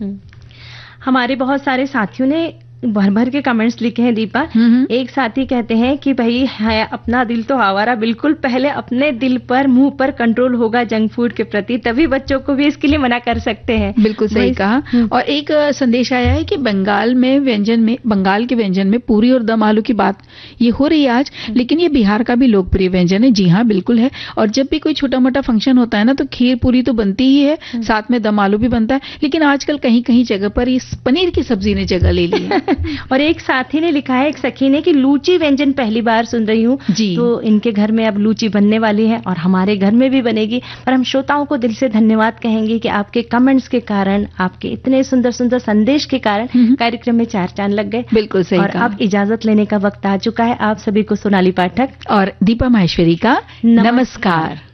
हमारे बहुत सारे साथियों ने भर भर के कमेंट्स लिखे हैं दीपा। एक साथी कहते हैं कि भाई है अपना दिल तो आवारा, बिल्कुल पहले अपने दिल पर मुंह पर कंट्रोल होगा जंक फूड के प्रति, तभी बच्चों को भी इसके लिए मना कर सकते हैं। बिल्कुल सही कहा। और एक संदेश आया है कि बंगाल के व्यंजन में पूरी और दम आलू की बात ये हो रही है आज, लेकिन ये बिहार का भी लोकप्रिय व्यंजन है। जी हाँ, बिल्कुल है। और जब भी कोई छोटा मोटा फंक्शन होता है ना, तो खीर पूरी तो बनती ही है, साथ में दम आलू भी बनता है। लेकिन आजकल कहीं कहीं जगह पर इस पनीर की सब्जी ने जगह ले ली है। और एक साथी ने लिखा है, एक सखी ने, कि लूची व्यंजन पहली बार सुन रही हूँ। तो इनके घर में अब लूची बनने वाली है और हमारे घर में भी बनेगी। और हम श्रोताओं को दिल से धन्यवाद कहेंगे कि आपके कमेंट्स के कारण, आपके इतने सुंदर सुंदर संदेश के कारण कार्यक्रम में चार चांद लग गए। बिल्कुल सही। और अब इजाजत लेने का वक्त आ चुका है। आप सभी को सोनाली पाठक और दीपा माहेश्वरी का नमस्कार।